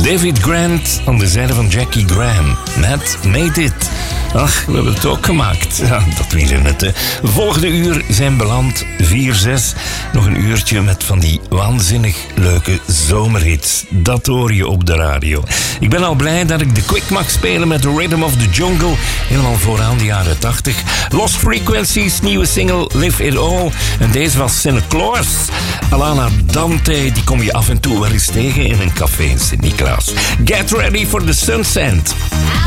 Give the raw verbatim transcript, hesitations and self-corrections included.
David Grant aan de zijde van Jackie Graham. Matt Made It. Ach, we hebben het ook gemaakt. Ja, dat weer net, hè. Volgende uur zijn beland vier zes. Nog een uurtje met van die waanzinnig leuke zomerhits. Dat hoor je op de radio. Ik ben al blij dat ik de Quick mag spelen met The Rhythm of the Jungle. Helemaal vooraan de jaren tachtig. Lost Frequencies, nieuwe single Live It All. En deze was Santa Claus. Alana Dante, die kom je af en toe wel eens tegen in een café in Sint-Niklaas. Get ready for the sunset.